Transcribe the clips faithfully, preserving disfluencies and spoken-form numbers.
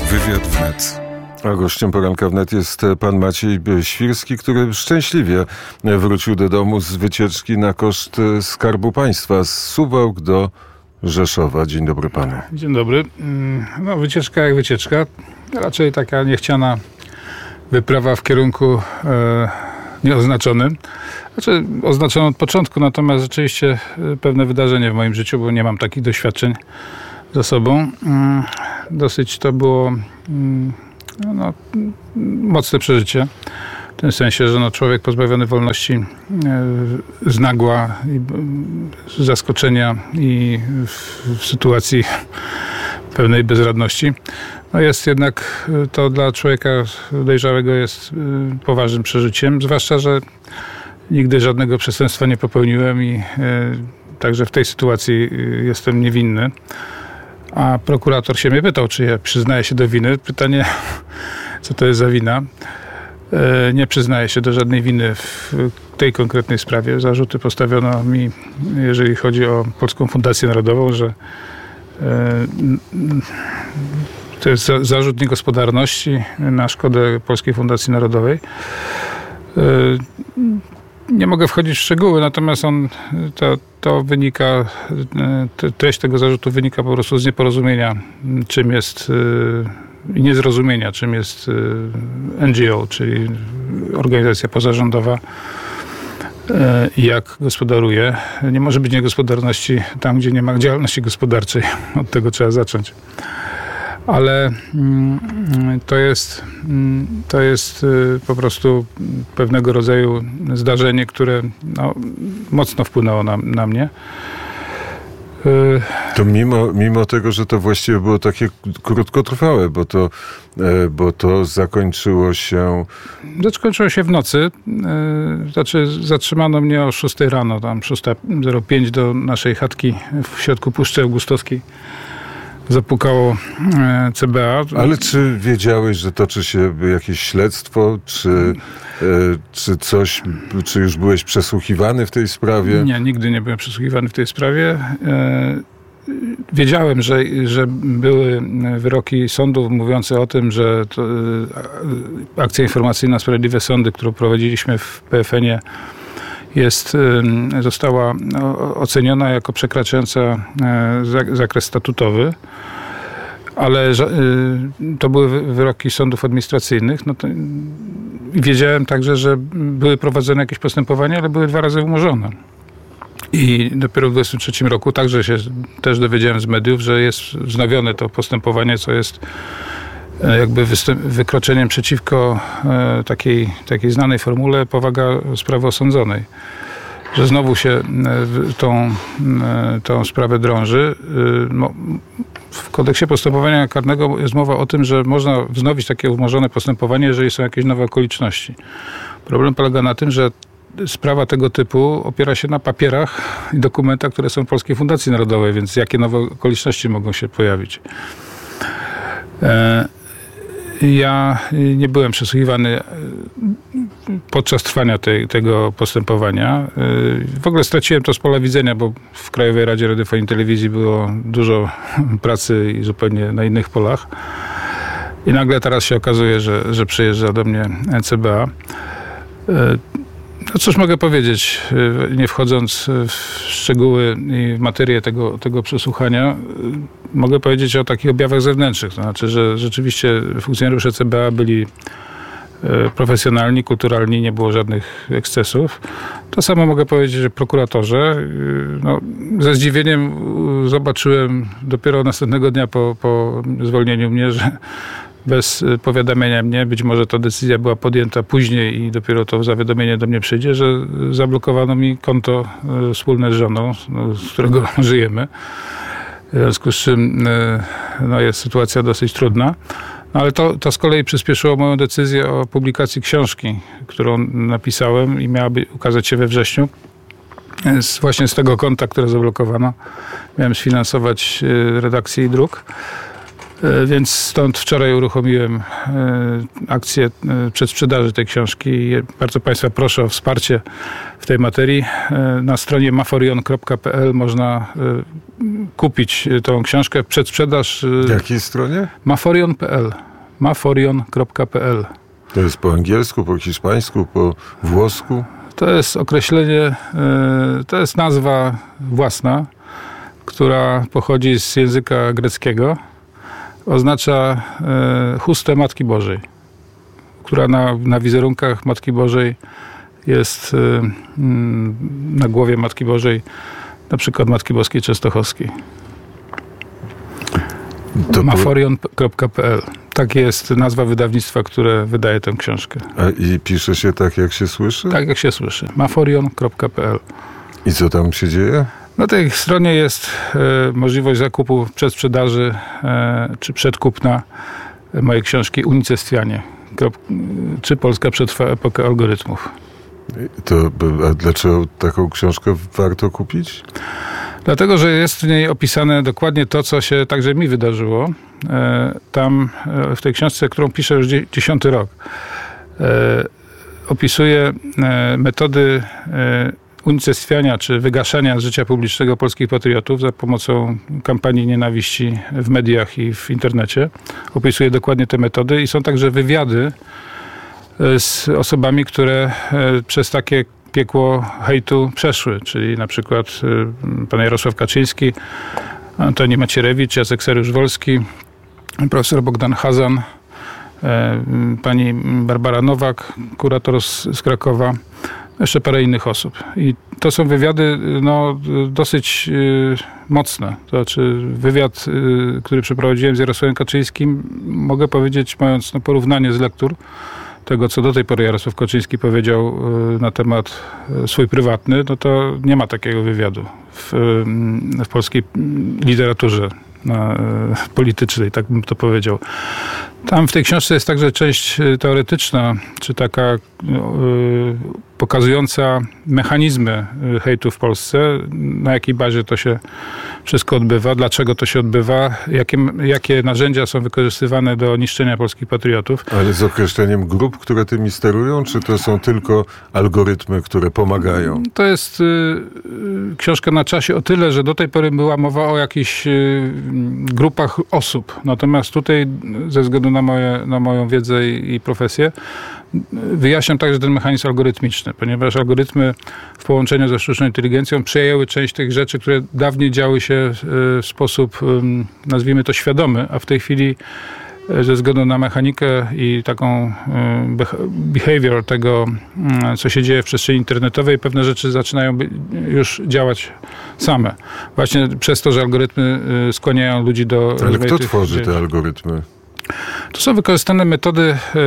Wywiad wnet. A gościem poranka wnet jest pan Maciej Świrski, który szczęśliwie wrócił do domu z wycieczki na koszt Skarbu Państwa z Suwałk do Rzeszowa. Dzień dobry panu. Dzień dobry. No, wycieczka jak wycieczka. Raczej taka niechciana wyprawa w kierunku e, nieoznaczonym. Znaczy oznaczoną od początku, natomiast rzeczywiście pewne wydarzenie w moim życiu, bo nie mam takich doświadczeń za sobą. Dosyć to było no, no, mocne przeżycie. W tym sensie, że no, człowiek pozbawiony wolności z nagła, z zaskoczenia i w, w sytuacji pewnej bezradności, no jest jednak to dla człowieka dojrzałego jest poważnym przeżyciem, zwłaszcza, że nigdy żadnego przestępstwa nie popełniłem i także w tej sytuacji jestem niewinny. A prokurator się mnie pytał, czy ja przyznaję się do winy. Pytanie, co to jest za wina. Nie przyznaję się do żadnej winy w tej konkretnej sprawie. Zarzuty postawiono mi, jeżeli chodzi o Polską Fundację Narodową, że to jest zarzut niegospodarności na szkodę Polskiej Fundacji Narodowej. Nie mogę wchodzić w szczegóły, natomiast on, to, to wynika, treść tego zarzutu wynika po prostu z nieporozumienia, czym jest i niezrozumienia, czym jest N G O, czyli organizacja pozarządowa i jak gospodaruje. Nie może być niegospodarności tam, gdzie nie ma działalności gospodarczej. Od tego trzeba zacząć. Ale to jest, to jest po prostu pewnego rodzaju zdarzenie, które no, mocno wpłynęło na, na mnie. To mimo, mimo tego, że to właściwie było takie krótkotrwałe, bo to, bo to zakończyło się... Zakończyło się w nocy. Znaczy zatrzymano mnie o szóstej rano, tam szósta zero pięć do naszej chatki w środku Puszczy Augustowskiej. Zapukało C B A. Ale czy wiedziałeś, że toczy się jakieś śledztwo, czy, czy coś, czy już byłeś przesłuchiwany w tej sprawie? Nie, nigdy nie byłem przesłuchiwany w tej sprawie. Wiedziałem, że, że były wyroki sądów mówiące o tym, że to, akcja informacyjna Sprawiedliwe Sądy, którą prowadziliśmy w P F N-ie, jest, została oceniona jako przekraczająca zakres statutowy, ale to były wyroki sądów administracyjnych. No to wiedziałem także, że były prowadzone jakieś postępowania, ale były dwa razy umorzone. I dopiero w dwudziestym trzecim roku także się też dowiedziałem z mediów, że jest wznowione to postępowanie, co jest jakby występ, wykroczeniem przeciwko e, takiej, takiej znanej formule powaga sprawy osądzonej. Że znowu się e, tą, e, tą sprawę drąży. E, no, w kodeksie postępowania karnego jest mowa o tym, że można wznowić takie umorzone postępowanie, jeżeli są jakieś nowe okoliczności. Problem polega na tym, że sprawa tego typu opiera się na papierach i dokumentach, które są w Polskiej Fundacji Narodowej, więc jakie nowe okoliczności mogą się pojawić. E, Ja nie byłem przesłuchiwany podczas trwania tej, tego postępowania. W ogóle straciłem to z pola widzenia, bo w Krajowej Radzie Radiofonii i Telewizji było dużo pracy i zupełnie na innych polach. I nagle teraz się okazuje, że, że przyjeżdża do mnie C B A. No cóż mogę powiedzieć, nie wchodząc w szczegóły i w materię tego, tego przesłuchania, mogę powiedzieć o takich objawach zewnętrznych. To znaczy, że rzeczywiście funkcjonariusze C B A byli profesjonalni, kulturalni, nie było żadnych ekscesów. To samo mogę powiedzieć o prokuratorze. No, ze zdziwieniem zobaczyłem dopiero następnego dnia po, po zwolnieniu mnie, że bez powiadamiania mnie, być może ta decyzja była podjęta później i dopiero to zawiadomienie do mnie przyjdzie, że zablokowano mi konto wspólne z żoną, z którego żyjemy. W związku z czym no, jest sytuacja dosyć trudna. No, ale to, to z kolei przyspieszyło moją decyzję o publikacji książki, którą napisałem i miałaby ukazać się we wrześniu. Z, właśnie z tego konta, które zablokowano, miałem sfinansować redakcję i druk. Więc stąd wczoraj uruchomiłem akcję przedsprzedaży tej książki. Bardzo Państwa proszę o wsparcie w tej materii. Na stronie maforion kropka p l można kupić tą książkę. Przedsprzedaż... W jakiej stronie? maforion kropka p l. maforion kropka p l. To jest po angielsku, po hiszpańsku, po włosku? To jest określenie, to jest nazwa własna, która pochodzi z języka greckiego. Oznacza chustę Matki Bożej, która na, na wizerunkach Matki Bożej jest na głowie Matki Bożej, na przykład Matki Boskiej Częstochowskiej. maforion kropka p l. Tak jest nazwa wydawnictwa, które wydaje tę książkę. A i pisze się tak, jak się słyszy? Tak, jak się słyszy. maforion kropka p l. I co tam się dzieje? Na tej stronie jest e, możliwość zakupu, przedsprzedaży e, czy przedkupna mojej książki Unicestwianie. Czy Polska przetrwa epokę algorytmów? To, a dlaczego taką książkę warto kupić? Dlatego, że jest w niej opisane dokładnie to, co się także mi wydarzyło. E, tam e, w tej książce, którą piszę już dziesiąty rok, e, opisuję e, metody e, unicestwiania czy wygaszania z życia publicznego polskich patriotów za pomocą kampanii nienawiści w mediach i w internecie. Opisuję dokładnie te metody i są także wywiady z osobami, które przez takie piekło hejtu przeszły, czyli na przykład pan Jarosław Kaczyński, Antoni Macierewicz, Jacek Saryusz-Wolski, profesor Bogdan Hazan, pani Barbara Nowak, kurator z, z Krakowa, jeszcze parę innych osób. I to są wywiady no, dosyć y, mocne. To znaczy wywiad, y, który przeprowadziłem z Jarosławem Kaczyńskim, mogę powiedzieć, mając no, porównanie z lektur tego, co do tej pory Jarosław Kaczyński powiedział y, na temat y, swój prywatny, no to nie ma takiego wywiadu w, y, w polskiej literaturze na, y, politycznej, tak bym to powiedział. Tam w tej książce jest także część teoretyczna, czy taka y, pokazująca mechanizmy hejtu w Polsce, na jakiej bazie to się wszystko odbywa, dlaczego to się odbywa, jakie, jakie narzędzia są wykorzystywane do niszczenia polskich patriotów. Ale z określeniem grup, które tymi sterują, czy to są tylko algorytmy, które pomagają? To jest y, y, książka na czasie o tyle, że do tej pory była mowa o jakichś y, grupach osób. Natomiast tutaj ze względu na, moje, na moją wiedzę i, i profesję wyjaśniam także ten mechanizm algorytmiczny, ponieważ algorytmy w połączeniu ze sztuczną inteligencją przejęły część tych rzeczy, które dawniej działy się w sposób, nazwijmy to, świadomy, a w tej chwili ze względu na mechanikę i taką behavior tego, co się dzieje w przestrzeni internetowej, pewne rzeczy zaczynają już działać same. Właśnie przez to, że algorytmy skłaniają ludzi do... Ale kto tworzy te algorytmy? To są wykorzystane metody y, y,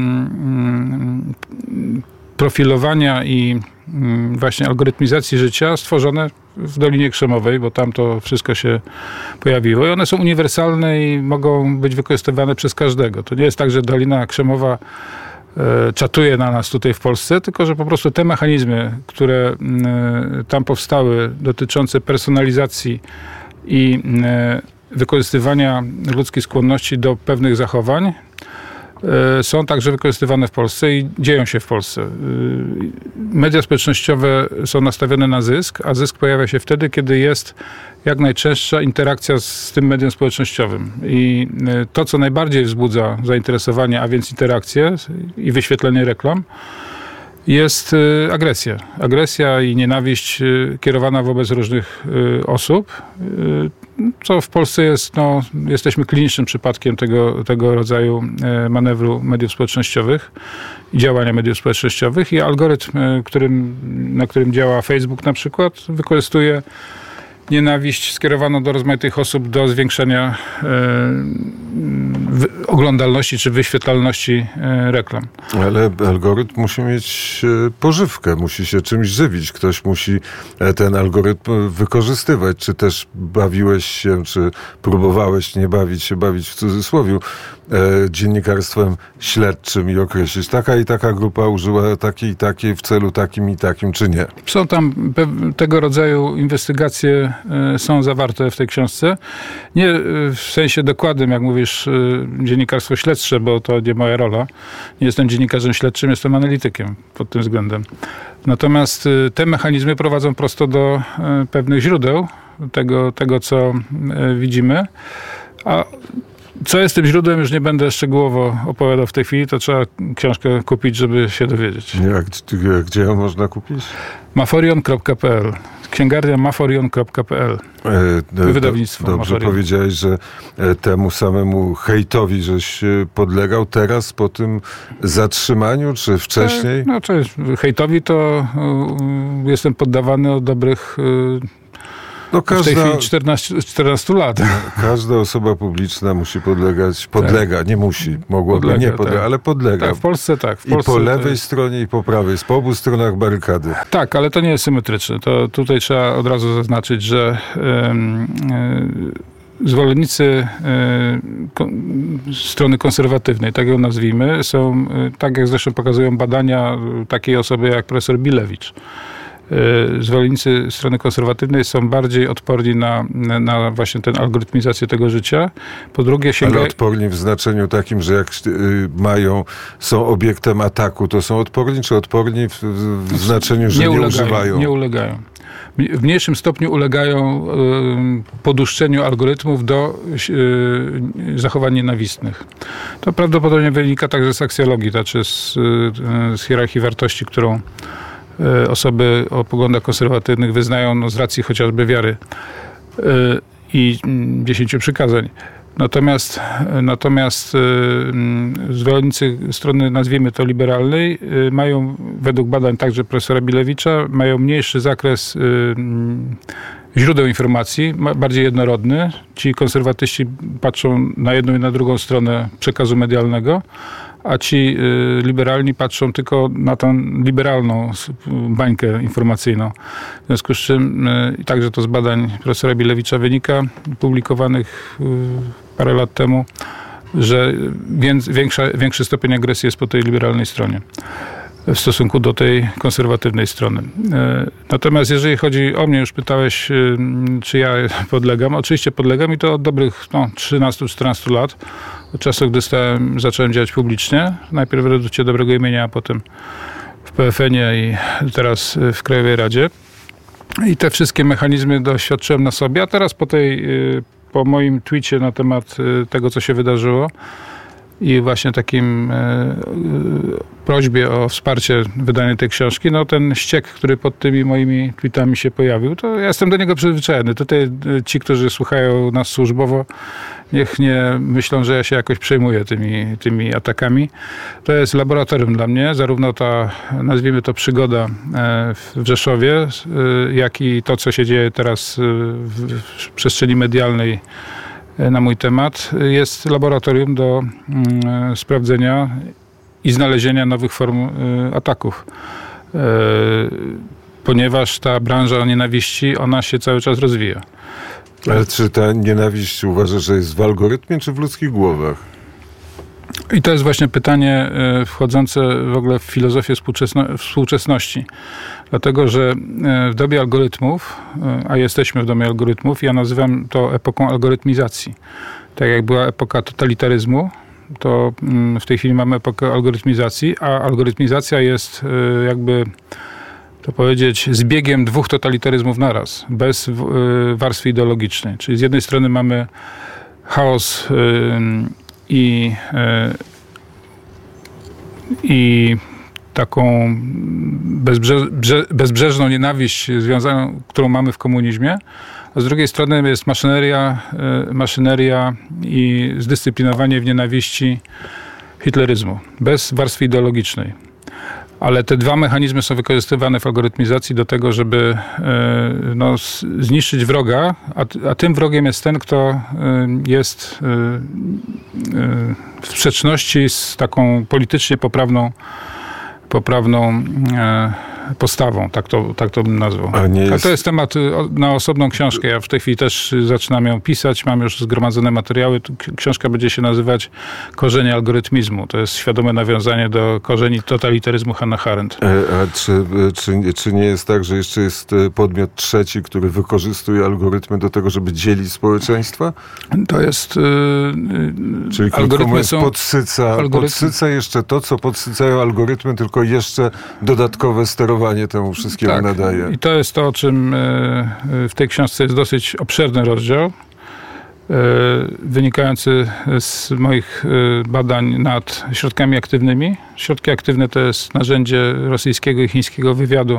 profilowania i y, właśnie algorytmizacji życia stworzone w Dolinie Krzemowej, bo tam to wszystko się pojawiło. I one są uniwersalne i mogą być wykorzystywane przez każdego. To nie jest tak, że Dolina Krzemowa y, czatuje na nas tutaj w Polsce, tylko że po prostu te mechanizmy, które y, tam powstały, dotyczące personalizacji i y, wykorzystywania ludzkiej skłonności do pewnych zachowań y, są także wykorzystywane w Polsce i dzieją się w Polsce. Y, media społecznościowe są nastawione na zysk, a zysk pojawia się wtedy, kiedy jest jak najczęstsza interakcja z, z tym medium społecznościowym. I y, to, co najbardziej wzbudza zainteresowanie, a więc interakcje i wyświetlenie reklam, jest y, agresja. Agresja i nienawiść y, kierowana wobec różnych y, osób, y, co w Polsce jest, no, jesteśmy klinicznym przypadkiem tego, tego rodzaju y, manewru mediów społecznościowych i działania mediów społecznościowych i algorytm, y, którym, na którym działa Facebook na przykład, wykorzystuje nienawiść skierowaną do rozmaitych osób do zwiększenia e, w, oglądalności czy wyświetlalności e, reklam. Ale algorytm musi mieć e, pożywkę, musi się czymś żywić. Ktoś musi e, ten algorytm wykorzystywać. Czy też bawiłeś się, czy próbowałeś nie bawić się, bawić w cudzysłowie, e, dziennikarstwem śledczym i określić, taka i taka grupa użyła takiej i takiej w celu takim i takim, czy nie? Są tam pe- tego rodzaju inwestygacje są zawarte w tej książce. Nie w sensie dokładnym, jak mówisz, dziennikarstwo śledcze, bo to nie moja rola. Nie jestem dziennikarzem śledczym, jestem analitykiem pod tym względem. Natomiast te mechanizmy prowadzą prosto do pewnych źródeł tego, tego co widzimy. A co jest tym źródłem, już nie będę szczegółowo opowiadał w tej chwili, to trzeba książkę kupić, żeby się dowiedzieć. Jak, gdzie ją można kupić? maforion kropka p l. Księgarnia maforion kropka p l. E, Wydawnictwo Dobrze Maforion. Powiedziałeś, że temu samemu hejtowi żeś podlegał teraz po tym zatrzymaniu, czy wcześniej? No to jest, hejtowi to y, jestem poddawany od dobrych y, no każda, w tej chwili czternaście, czternaście lat. Każda osoba publiczna musi podlegać, podlega, tak. nie musi, mogłoby podlega, nie podlega, tak. ale podlega. Tak, w Polsce tak. W Polsce, I po lewej stronie, i po prawej, po obu stronach barykady. Tak, ale to nie jest symetryczne. To tutaj trzeba od razu zaznaczyć, że yy, zwolennicy yy, ko, strony konserwatywnej, tak ją nazwijmy, są, yy, tak jak zresztą pokazują badania yy, takiej osoby jak profesor Bilewicz. Zwolennicy strony konserwatywnej są bardziej odporni na, na właśnie tę algorytmizację tego życia. Po drugie sięga... Ale odporni w znaczeniu takim, że jak mają, są obiektem ataku, to są odporni, czy odporni w, w znaczeniu, że nie, nie ulegają, używają? Nie ulegają. W mniejszym stopniu ulegają y, poduszczeniu algorytmów do y, zachowań nienawistnych. To prawdopodobnie wynika także z aksjologii, znaczy z, y, z hierarchii wartości, którą osoby o poglądach konserwatywnych wyznają no, z racji chociażby wiary yy, i dziesięciu przykazań. Natomiast, natomiast yy, zwolennicy strony, nazwijmy to liberalnej, yy, mają według badań także profesora Bilewicza, mają mniejszy zakres yy, źródeł informacji, bardziej jednorodny. Ci konserwatyści patrzą na jedną i na drugą stronę przekazu medialnego, a ci y, liberalni patrzą tylko na tą liberalną bańkę informacyjną. W związku z czym, y, także to z badań profesora Bilewicza wynika, publikowanych y, parę lat temu, że więc, większa, większy stopień agresji jest po tej liberalnej stronie w stosunku do tej konserwatywnej strony. Natomiast jeżeli chodzi o mnie, już pytałeś, czy ja podlegam. Oczywiście podlegam i to od dobrych no, trzynastu czternastu lat. Od czasu, gdy stałem, zacząłem działać publicznie. Najpierw w Redukcie Dobrego Imienia, a potem w P F N ie i teraz w Krajowej Radzie. I te wszystkie mechanizmy doświadczyłem na sobie. A teraz po tej, po moim tweetie na temat tego, co się wydarzyło, i właśnie takim e, prośbie o wsparcie wydania tej książki, no ten ściek, który pod tymi moimi tweetami się pojawił, to ja jestem do niego przyzwyczajony. Tutaj ci, którzy słuchają nas służbowo, niech nie myślą, że ja się jakoś przejmuję tymi, tymi atakami. To jest laboratorium dla mnie, zarówno ta, nazwijmy to, przygoda w Rzeszowie, jak i to, co się dzieje teraz w przestrzeni medialnej na mój temat, jest laboratorium do mm, sprawdzenia i znalezienia nowych form y, ataków. Y, ponieważ ta branża nienawiści, ona się cały czas rozwija. Ale czy ta nienawiść uważasz, że jest w algorytmie, czy w ludzkich głowach? I to jest właśnie pytanie y, wchodzące w ogóle w filozofię współczesno- współczesności. Dlatego, że y, w dobie algorytmów, y, a jesteśmy w dobie algorytmów, ja nazywam to epoką algorytmizacji. Tak jak była epoka totalitaryzmu, to y, w tej chwili mamy epokę algorytmizacji, a algorytmizacja jest y, jakby, to powiedzieć, zbiegiem dwóch totalitaryzmów naraz, bez y, warstwy ideologicznej. Czyli z jednej strony mamy chaos y, i, i taką bezbrze, bezbrzeżną nienawiść związaną, którą mamy w komunizmie, a z drugiej strony jest maszyneria, maszyneria i zdyscyplinowanie w nienawiści hitleryzmu, bez warstwy ideologicznej. Ale te dwa mechanizmy są wykorzystywane w algorytmizacji do tego, żeby no, zniszczyć wroga, a, a tym wrogiem jest ten, kto jest w sprzeczności z taką politycznie poprawną, poprawną postawą, tak to, tak to bym nazwał. A, nie jest... A to jest temat na osobną książkę. Ja w tej chwili też zaczynam ją pisać, mam już zgromadzone materiały. Książka będzie się nazywać Korzenie algorytmizmu. To jest świadome nawiązanie do korzeni totalitaryzmu Hannah Arendt. A czy, czy, czy nie jest tak, że jeszcze jest podmiot trzeci, który wykorzystuje algorytmy do tego, żeby dzielić społeczeństwa? To jest... Yy, Czyli algorytmy są... podsyca, algorytmy... podsyca jeszcze to, co podsycają algorytmy, tylko jeszcze dodatkowe sterowanie temu wszystkiemu tak, nadaje. I to jest to, o czym w tej książce jest dosyć obszerny rozdział, wynikający z moich badań nad środkami aktywnymi. Środki aktywne to jest narzędzie rosyjskiego i chińskiego wywiadu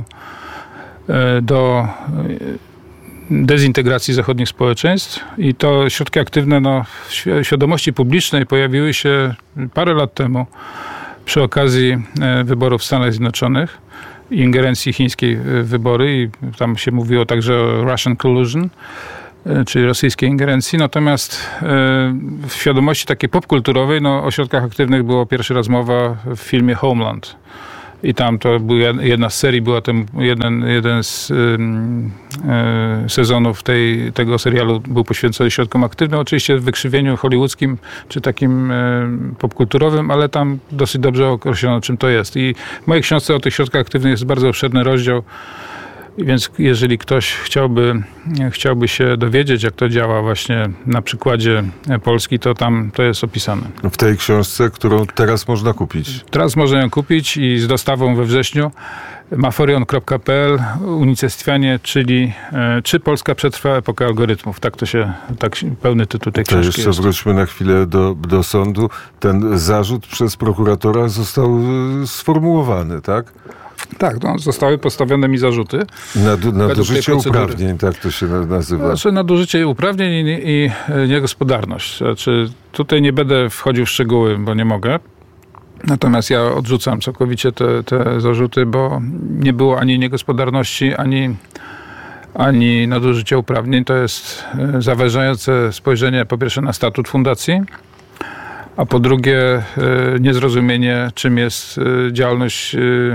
do dezintegracji zachodnich społeczeństw i to środki aktywne no, w świadomości publicznej pojawiły się parę lat temu przy okazji wyborów w Stanach Zjednoczonych, ingerencji chińskiej w wybory i tam się mówiło także o Russian collusion, czyli rosyjskiej ingerencji. Natomiast w świadomości takiej popkulturowej no, o środkach aktywnych było pierwszy raz mowa w filmie Homeland. I tam to była jedna z serii, była ten jeden, jeden z um, e, sezonów tej, tego serialu był poświęcony środkom aktywnym. Oczywiście w wykrzywieniu hollywoodzkim, czy takim e, popkulturowym, ale tam dosyć dobrze określono, czym to jest. I w mojej książce o tych środkach aktywnych jest bardzo obszerny rozdział. Więc jeżeli ktoś chciałby, chciałby się dowiedzieć, jak to działa właśnie na przykładzie Polski, to tam to jest opisane. W tej książce, którą teraz można kupić. Teraz można ją kupić i z dostawą we wrześniu. maforion kropka p l, unicestwianie, czyli e, czy Polska przetrwa epokę algorytmów. Tak to się, tak pełny tytuł tej książki jest. To jeszcze jest. wróćmy na chwilę do, do sądu. Ten zarzut przez prokuratora został sformułowany, tak? Tak, no, zostały postawione mi zarzuty. Nad, nadużycie uprawnień, tak to się nazywa. Znaczy nadużycie uprawnień i, i niegospodarność. Znaczy, tutaj nie będę wchodził w szczegóły, bo nie mogę. Natomiast ja odrzucam całkowicie te, te zarzuty, bo nie było ani niegospodarności, ani, ani nadużycia uprawnień. To jest zaważające spojrzenie po pierwsze na statut fundacji, a po drugie niezrozumienie, czym jest działalność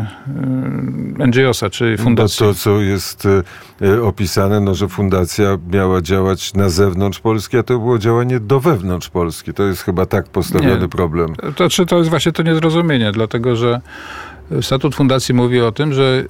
en dżi o-sa, czyli fundacji. Bo to, co jest opisane, no, że fundacja miała działać na zewnątrz Polski, a to było działanie do wewnątrz Polski. To jest chyba tak postawiony Nie. problem. To, czy to jest właśnie to niezrozumienie, dlatego że statut fundacji mówi o tym, że,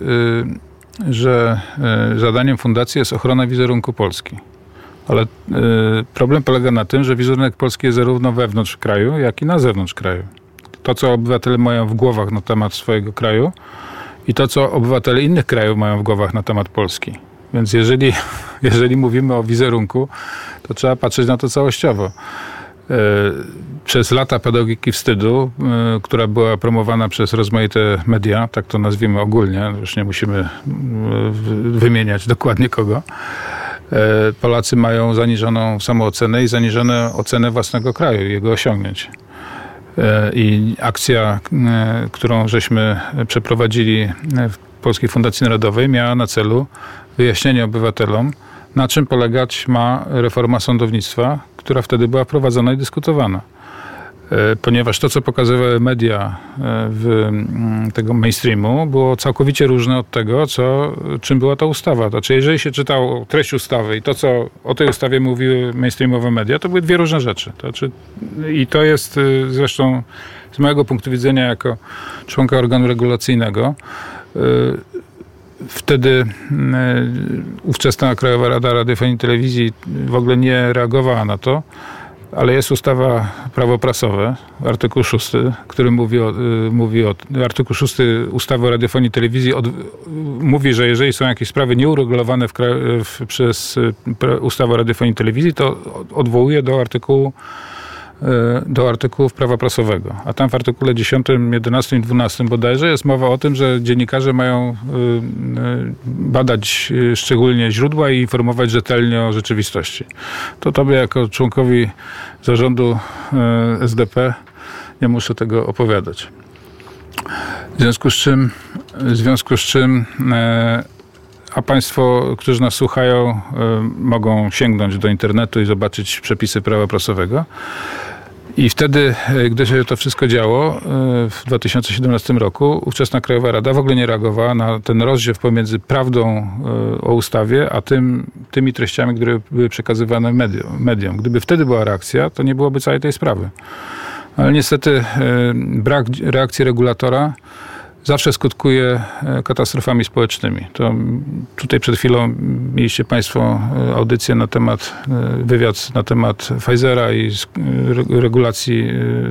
że zadaniem fundacji jest ochrona wizerunku Polski. Ale y, problem polega na tym, że wizerunek Polski jest zarówno wewnątrz kraju, jak i na zewnątrz kraju. To, co obywatele mają w głowach na temat swojego kraju i to, co obywatele innych krajów mają w głowach na temat Polski. Więc jeżeli, jeżeli mówimy o wizerunku, to trzeba patrzeć na to całościowo. Y, przez lata pedagogiki wstydu, y, która była promowana przez rozmaite media, tak to nazwijmy ogólnie, już nie musimy y, wymieniać dokładnie kogo, Polacy mają zaniżoną samoocenę i zaniżoną ocenę własnego kraju, jego osiągnięć. I akcja, którą żeśmy przeprowadzili w Polskiej Fundacji Narodowej, miała na celu wyjaśnienie obywatelom, na czym polegać ma reforma sądownictwa, która wtedy była prowadzona i dyskutowana. Ponieważ to, co pokazywały media w tego mainstreamu, było całkowicie różne od tego, co, czym była ta ustawa. Znaczy, jeżeli się czytało treść ustawy i to, co o tej ustawie mówiły mainstreamowe media, to były dwie różne rzeczy. To znaczy, i to jest zresztą z mojego punktu widzenia jako członka organu regulacyjnego, wtedy ówczesna Krajowa Rada Radiofonii i Telewizji w ogóle nie reagowała na to, ale jest ustawa Prawo prasowe, artykuł szósty, który mówi o, mówi o artykuł szósty ustawy o radiofonii i telewizji od, mówi, że jeżeli są jakieś sprawy nieuregulowane w, w, przez ustawę o radiofonii i telewizji, to odwołuje do artykułu do artykułów prawa prasowego. A tam w artykule dziesiątym, jedenastym i dwunastym bodajże jest mowa o tym, że dziennikarze mają badać szczególnie źródła i informować rzetelnie o rzeczywistości. To tobie jako członkowi zarządu es de pe nie muszę tego opowiadać. W związku z czym, w związku z czym a państwo, którzy nas słuchają, mogą sięgnąć do internetu i zobaczyć przepisy prawa prasowego. I wtedy, gdy się to wszystko działo w dwa tysiące siedemnastym roku, ówczesna Krajowa Rada w ogóle nie reagowała na ten rozdziew pomiędzy prawdą o ustawie, a tym, tymi treściami, które były przekazywane mediom, mediom. Gdyby wtedy była reakcja, to nie byłoby całej tej sprawy. Ale niestety brak reakcji regulatora zawsze skutkuje katastrofami społecznymi. To tutaj przed chwilą mieliście Państwo audycję na temat, wywiad na temat Pfizera i regulacji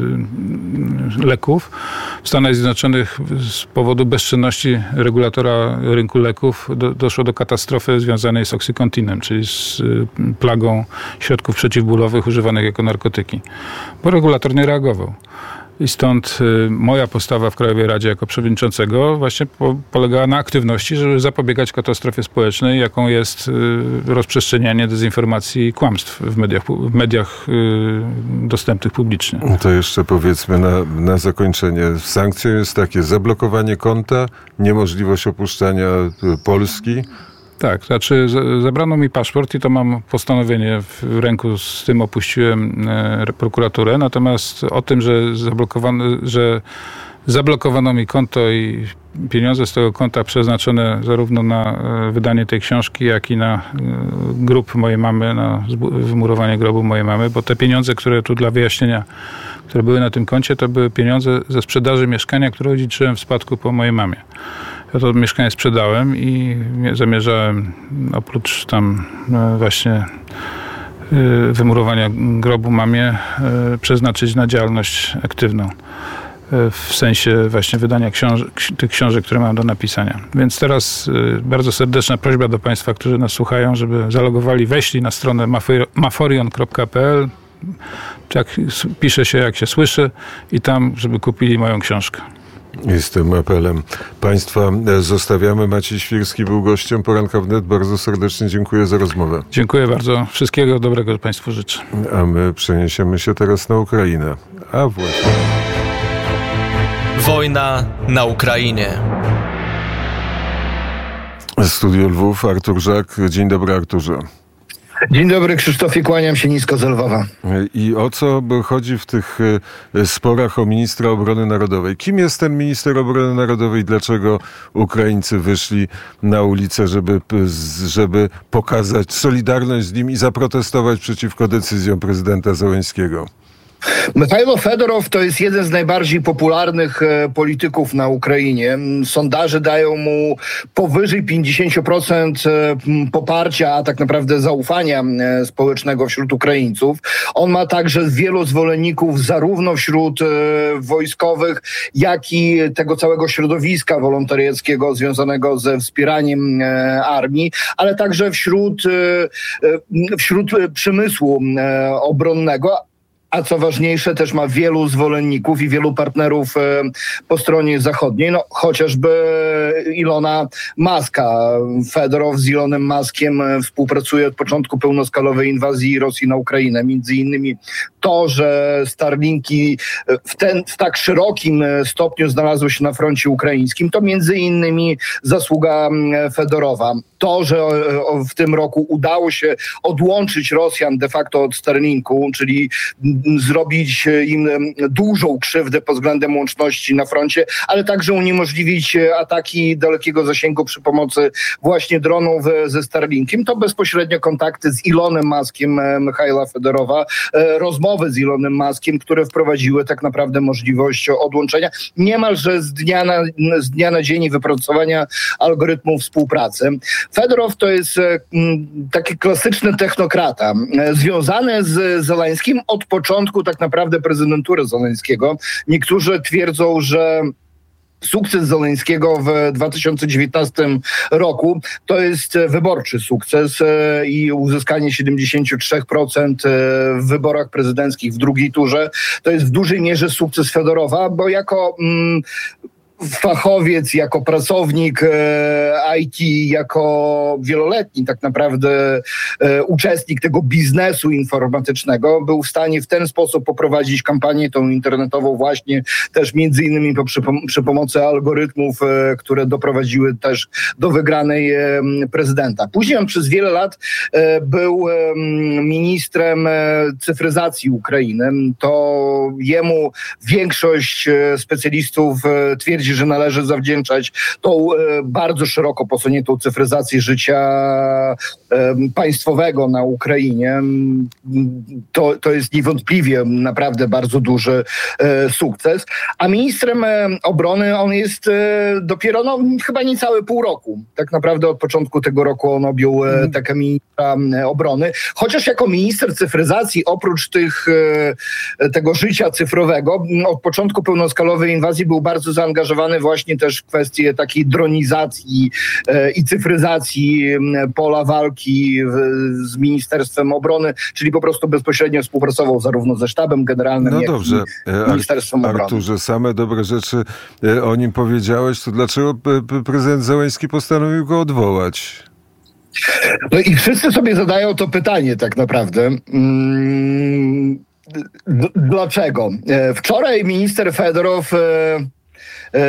leków. W Stanach Zjednoczonych z powodu bezczynności regulatora rynku leków do, doszło do katastrofy związanej z Oxycontinem, czyli z plagą środków przeciwbólowych używanych jako narkotyki. Bo regulator nie reagował. I stąd moja postawa w Krajowej Radzie jako przewodniczącego właśnie po, polegała na aktywności, żeby zapobiegać katastrofie społecznej, jaką jest rozprzestrzenianie dezinformacji i kłamstw w mediach, w mediach dostępnych publicznie. To jeszcze powiedzmy na, na zakończenie. Sankcją jest takie zablokowanie konta, niemożliwość opuszczania Polski. Tak, znaczy zabrano mi paszport i to mam postanowienie w ręku, z tym opuściłem prokuraturę, natomiast o tym, że zablokowano, że zablokowano mi konto i pieniądze z tego konta przeznaczone zarówno na wydanie tej książki, jak i na grób mojej mamy, na wymurowanie grobu mojej mamy, bo te pieniądze, które tu dla wyjaśnienia, które były na tym koncie, to były pieniądze ze sprzedaży mieszkania, które odziedziczyłem w spadku po mojej mamie. Ja to mieszkanie sprzedałem i zamierzałem oprócz tam właśnie wymurowania grobu mamie przeznaczyć na działalność aktywną. W sensie właśnie wydania książ- tych książek, które mam do napisania. Więc teraz bardzo serdeczna prośba do Państwa, którzy nas słuchają, żeby zalogowali, weszli na stronę maforion kropka p l, jak pisze się, jak się słyszy, i tam, żeby kupili moją książkę. I z tym apelem Państwa zostawiamy. Maciej Świrski był gościem Poranka Wnet. Bardzo serdecznie dziękuję za rozmowę. Dziękuję bardzo. Wszystkiego dobrego Państwu życzę. A my przeniesiemy się teraz na Ukrainę. A właśnie. Wojna na Ukrainie. Studio Lwów, Artur Żak. Dzień dobry, Arturze. Dzień dobry, Krzysztofie, kłaniam się nisko z Lwowa. I o co chodzi w tych sporach o ministra obrony narodowej? Kim jest ten minister obrony narodowej? Dlaczego Ukraińcy wyszli na ulicę, żeby, żeby pokazać solidarność z nim i zaprotestować przeciwko decyzjom prezydenta Zełenskiego? Michajlo Fedorow to jest jeden z najbardziej popularnych polityków na Ukrainie. Sondaże dają mu powyżej pięćdziesiąt procent poparcia, a tak naprawdę zaufania społecznego wśród Ukraińców. On ma także wielu zwolenników zarówno wśród wojskowych, jak i tego całego środowiska wolontariackiego związanego ze wspieraniem armii, ale także wśród, wśród przemysłu obronnego. A co ważniejsze, też ma wielu zwolenników i wielu partnerów po stronie zachodniej, no chociażby Ilona Maska. Fedorow z Ilonem Maskiem współpracuje od początku pełnoskalowej inwazji Rosji na Ukrainę. Między innymi to, że Starlinki w, ten, w tak szerokim stopniu znalazły się na froncie ukraińskim, to między innymi zasługa Fedorowa. To, że w tym roku udało się odłączyć Rosjan de facto od Starlinku, czyli zrobić im dużą krzywdę pod względem łączności na froncie, ale także uniemożliwić ataki dalekiego zasięgu przy pomocy właśnie dronów ze Starlinkiem. To bezpośrednio kontakty z Ilonem Maskiem Michajla Fedorowa, rozmowy z Ilonem Maskiem, które wprowadziły tak naprawdę możliwość odłączenia niemalże z dnia na, z dnia na dzień wypracowania algorytmów współpracy. Fedorow to jest taki klasyczny technokrata, związany z Zeleńskim od początku tak naprawdę prezydentury Zeleńskiego. Niektórzy twierdzą, że sukces Zeleńskiego w dwa tysiące dziewiętnastym roku to jest wyborczy sukces i uzyskanie siedemdziesiąt trzy procent w wyborach prezydenckich w drugiej turze. To jest w dużej mierze sukces Fedorowa, bo jako mm, fachowiec, jako pracownik I T, jako wieloletni tak naprawdę uczestnik tego biznesu informatycznego, był w stanie w ten sposób poprowadzić kampanię tą internetową właśnie też między innymi przy, przy pomocy algorytmów, które doprowadziły też do wygranej prezydenta. Później on przez wiele lat był ministrem cyfryzacji Ukrainy. To jemu większość specjalistów twierdzi, że należy zawdzięczać tą bardzo szeroko posuniętą cyfryzację życia państwowego na Ukrainie. To, to jest niewątpliwie naprawdę bardzo duży sukces. A ministrem obrony on jest dopiero no, chyba niecałe pół roku. Tak naprawdę od początku tego roku on objął mm. taką ministra obrony. Chociaż jako minister cyfryzacji, oprócz tych, tego życia cyfrowego, od początku pełnoskalowej inwazji był bardzo zaangażowany właśnie też w kwestie takiej dronizacji i cyfryzacji pola walki z Ministerstwem Obrony, czyli po prostu bezpośrednio współpracował zarówno ze Sztabem Generalnym, no jak dobrze. i Ministerstwem Obrony. Arturze, same dobre rzeczy o nim powiedziałeś, to dlaczego prezydent Zełenski postanowił go odwołać? No i wszyscy sobie zadają to pytanie tak naprawdę. Hmm, d- dlaczego? Wczoraj minister Fedorow, e, e,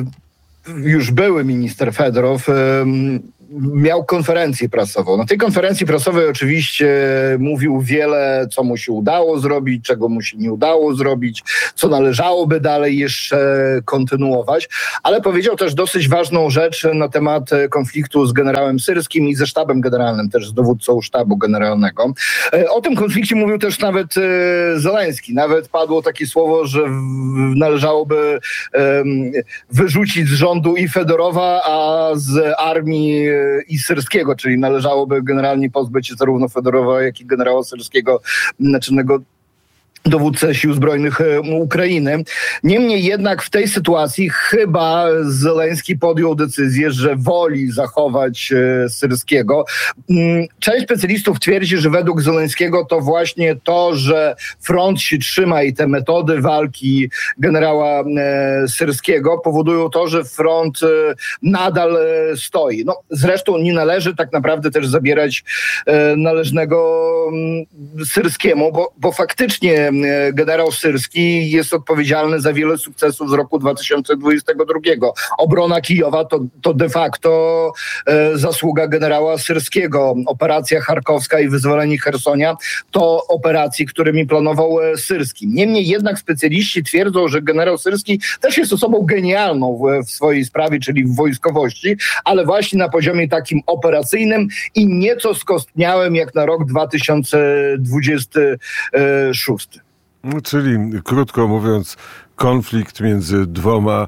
już były minister Fedorow, e, miał konferencję prasową. Na tej konferencji prasowej oczywiście mówił wiele, co mu się udało zrobić, czego mu się nie udało zrobić, co należałoby dalej jeszcze kontynuować, ale powiedział też dosyć ważną rzecz na temat konfliktu z generałem Syrskim i ze Sztabem Generalnym, też z dowódcą Sztabu Generalnego. O tym konflikcie mówił też nawet Zełenski. Nawet padło takie słowo, że należałoby wyrzucić z rządu i Fedorowa, a z armii i Syrskiego, czyli należałoby generalnie pozbyć się zarówno Fedorowa, jak i generała Syrskiego, naczelnego dowódcę Sił Zbrojnych Ukrainy. Niemniej jednak w tej sytuacji chyba Zełenski podjął decyzję, że woli zachować Syrskiego. Część specjalistów twierdzi, że według Zełenskiego to właśnie to, że front się trzyma i te metody walki generała Syrskiego powodują to, że front nadal stoi. No, zresztą nie należy tak naprawdę też zabierać należnego Syrskiemu, bo, bo faktycznie generał Syrski jest odpowiedzialny za wiele sukcesów z roku dwa tysiące dwudziestego drugiego. Obrona Kijowa to, to de facto e, zasługa generała Syrskiego. Operacja charkowska i wyzwolenie Chersonia to operacje, którymi planował Syrski. Niemniej jednak specjaliści twierdzą, że generał Syrski też jest osobą genialną w, w swojej sprawie, czyli w wojskowości, ale właśnie na poziomie takim operacyjnym i nieco skostniałym jak na rok dwa tysiące dwudziesty szósty. No, czyli krótko mówiąc, konflikt między dwoma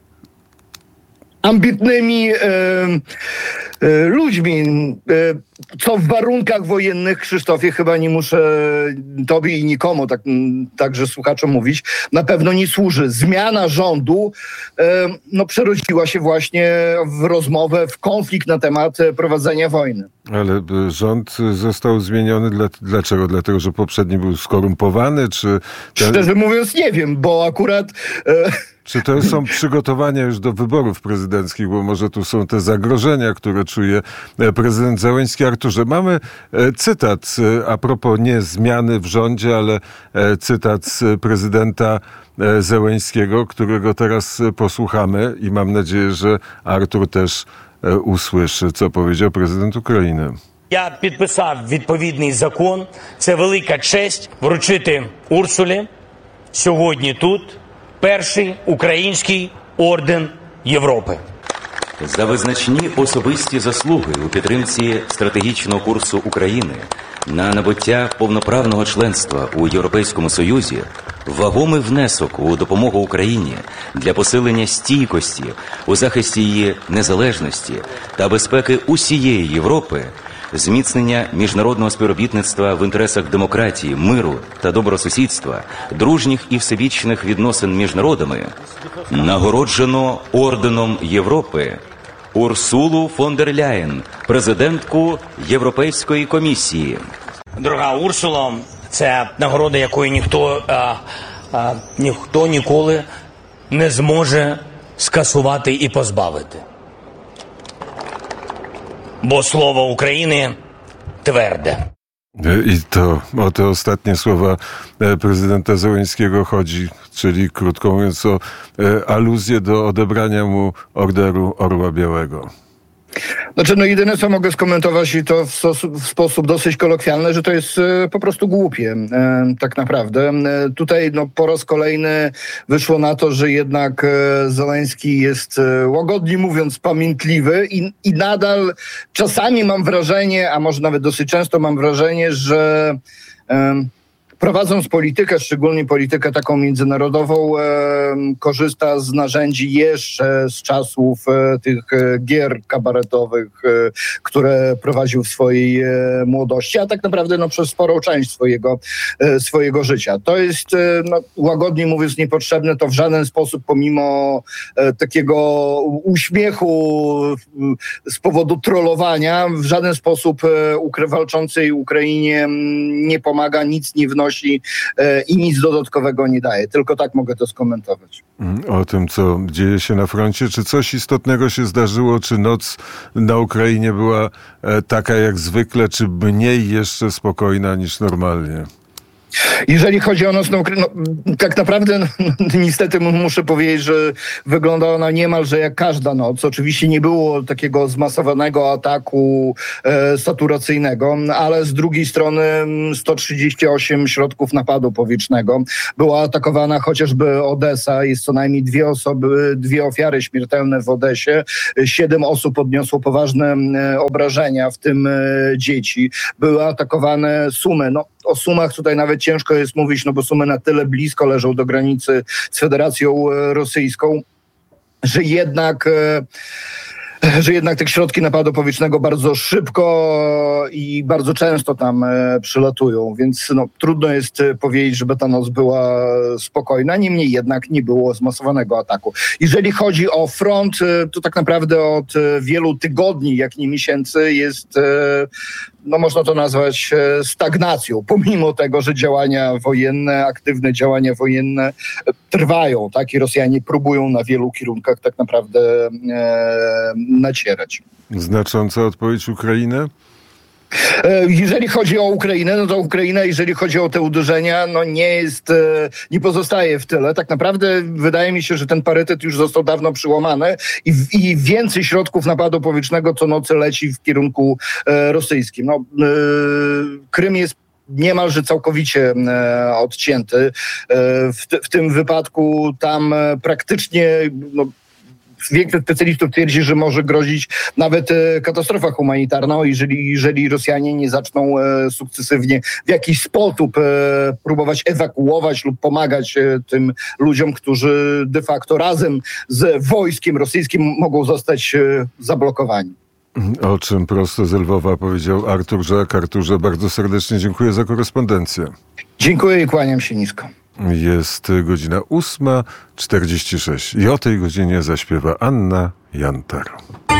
ambitnymi e, e, ludźmi, e, co w warunkach wojennych, Krzysztofie, chyba nie muszę tobie i nikomu, tak, także słuchaczom mówić, na pewno nie służy. Zmiana rządu e, no, przerodziła się właśnie w rozmowę, w konflikt na temat prowadzenia wojny. Ale rząd został zmieniony dla, dlaczego? Dlatego, że poprzedni był skorumpowany, czy... Ten... Szczerze mówiąc nie wiem, bo akurat... E, Czy to są przygotowania już do wyborów prezydenckich, bo może tu są te zagrożenia, które czuje prezydent Zełenski. Arturze, mamy cytat a propos nie zmiany w rządzie, ale cytat z prezydenta Zełenskiego, którego teraz posłuchamy i mam nadzieję, że Artur też usłyszy, co powiedział prezydent Ukrainy. Я підписав відповідний закон. Це велика честь вручити Урсулі сьогодні тут перший український орден Європи. За визначні особисті заслуги у підтримці стратегічного курсу України на набуття повноправного членства у Європейському Союзі, вагомий внесок у допомогу Україні для посилення стійкості у захисті її незалежності та безпеки усієї Європи, зміцнення міжнародного співробітництва в інтересах демократії, миру та добросусідства, дружніх і всебічних відносин між народами, нагороджено Орденом Європи Урсулу фон дер Ляєн, президентку Європейської комісії. Дорога Урсула, це нагорода, якої ніхто, а, а, ніхто ніколи не зможе скасувати і позбавити. Бо слово України тверде. I to o te ostatnie słowa prezydenta Zełenskiego chodzi, czyli krótko mówiąc o aluzję do odebrania mu Orderu Orła Białego. Znaczy, no jedyne co mogę skomentować i to w, sposób, w sposób dosyć kolokwialny, że to jest e, po prostu głupie e, tak naprawdę. E, tutaj no, po raz kolejny wyszło na to, że jednak e, Zełenski jest e, łagodnie mówiąc pamiętliwy i, i nadal czasami mam wrażenie, a może nawet dosyć często mam wrażenie, że e, prowadząc politykę, szczególnie politykę taką międzynarodową, e, korzysta z narzędzi jeszcze z czasów e, tych e, gier kabaretowych, e, które prowadził w swojej e, młodości, a tak naprawdę no, przez sporą część swojego, e, swojego życia. To jest, e, no, łagodnie mówiąc, niepotrzebne. To w żaden sposób, pomimo e, takiego uśmiechu e, z powodu trollowania, w żaden sposób e, ukry- walczącej Ukrainie m, nie pomaga, nic nie wnosi i nic dodatkowego nie daje. Tylko tak mogę to skomentować. O tym, co dzieje się na froncie. Czy coś istotnego się zdarzyło? Czy noc na Ukrainie była taka jak zwykle, czy mniej jeszcze spokojna niż normalnie? Jeżeli chodzi o nocną Ukrainę, no, tak naprawdę no, niestety muszę powiedzieć, że wygląda ona niemalże jak każda noc. Oczywiście nie było takiego zmasowanego ataku e, saturacyjnego, ale z drugiej strony sto trzydzieści osiem środków napadu powietrznego. Była atakowana chociażby Odessa. Jest co najmniej dwie osoby, dwie ofiary śmiertelne w Odesie. Siedem osób odniosło poważne e, obrażenia, w tym e, dzieci. Były atakowane Sumy. No, o Sumach tutaj nawet ciężko jest mówić, no bo Sumy na tyle blisko leżą do granicy z Federacją Rosyjską, że jednak, że jednak te środki napadu powietrznego bardzo szybko i bardzo często tam przylatują, więc no, trudno jest powiedzieć, żeby ta noc była spokojna, niemniej jednak nie było zmasowanego ataku. Jeżeli chodzi o front, to tak naprawdę od wielu tygodni, jak nie miesięcy, jest, no można to nazwać stagnacją, pomimo tego, że działania wojenne, aktywne działania wojenne trwają, tak? I Rosjanie próbują na wielu kierunkach tak naprawdę e, nacierać. Znacząca odpowiedź Ukrainy? Jeżeli chodzi o Ukrainę, no to Ukraina, jeżeli chodzi o te uderzenia, no nie jest, nie pozostaje w tyle. Tak naprawdę wydaje mi się, że ten parytet już został dawno przyłamany i, i więcej środków napadu powietrznego co nocy leci w kierunku e, rosyjskim. No, e, Krym jest niemalże całkowicie e, odcięty. E, w, w tym wypadku tam e, praktycznie... No, Większość specjalistów twierdzi, że może grozić nawet e, katastrofa humanitarna, jeżeli, jeżeli Rosjanie nie zaczną e, sukcesywnie w jakiś sposób e, próbować ewakuować lub pomagać e, tym ludziom, którzy de facto razem z wojskiem rosyjskim mogą zostać e, zablokowani. O czym prosto z Lwowa powiedział Artur Żak. Arturze, bardzo serdecznie dziękuję za korespondencję. Dziękuję i kłaniam się nisko. Jest godzina ósma czterdzieści sześć i o tej godzinie zaśpiewa Anna Jantar.